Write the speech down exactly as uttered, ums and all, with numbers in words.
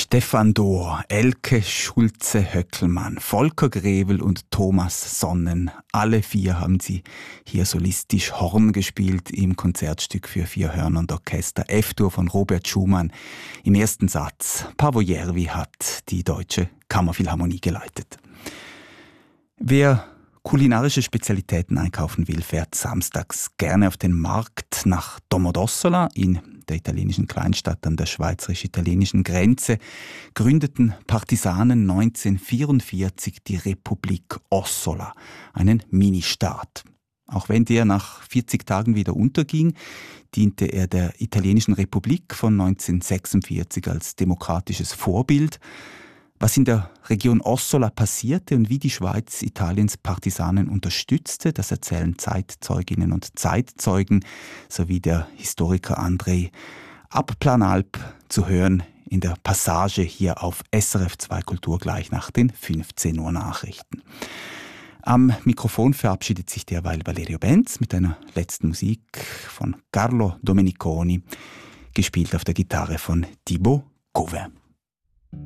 Stefan Dohr, Elke Schulze-Höckelmann, Volker Grevel und Thomas Sonnen. Alle vier haben sie hier solistisch Horn gespielt im Konzertstück für vier Hörner und Orchester F-Dur von Robert Schumann. Im ersten Satz, Paavo Järvi hat die Deutsche Kammerphilharmonie geleitet. Wer kulinarische Spezialitäten einkaufen will, fährt samstags gerne auf den Markt nach Domodossola. In der italienischen Kleinstadt an der schweizerisch-italienischen Grenze gründeten Partisanen neunzehnhundertvierundvierzig die Republik Ossola, einen Ministaat. Auch wenn der nach vierzig Tagen wieder unterging, diente er der italienischen Republik von neunzehnhundertsechsundvierzig als demokratisches Vorbild. Was in der Region Ossola passierte und wie die Schweiz Italiens Partisanen unterstützte, das erzählen Zeitzeuginnen und Zeitzeugen sowie der Historiker Andrei Abplanalp zu hören in der Passage hier auf S R F zwei Kultur gleich nach den fünfzehn Uhr Nachrichten. Am Mikrofon verabschiedet sich derweil Valerio Benz mit einer letzten Musik von Carlo Domeniconi, gespielt auf der Gitarre von Thibaut Gauvin.